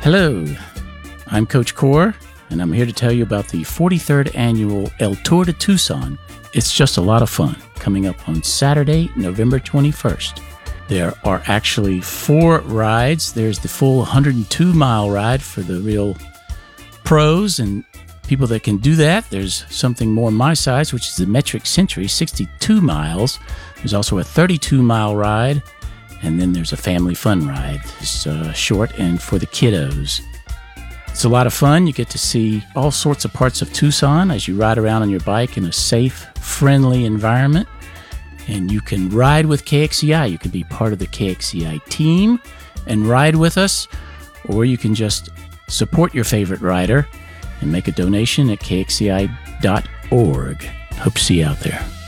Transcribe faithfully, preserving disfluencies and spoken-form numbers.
Hello, I'm Coach Core, and I'm here to tell you about the forty-third annual El Tour de Tucson. It's just a lot of fun, coming up on Saturday, November twenty-first. There are actually four rides. There's the full one hundred two mile ride for the real pros and people that can do that. There's something more my size, which is the Metric Century, sixty-two miles. There's also a thirty-two mile ride. And then there's a family fun ride. It's uh, short and for the kiddos. It's a lot of fun. You get to see all sorts of parts of Tucson as you ride around on your bike in a safe, friendly environment. And you can ride with K X C I. You can be part of the K X C I team and ride with us. Or you can just support your favorite rider and make a donation at K X C I dot org. Hope to see you out there.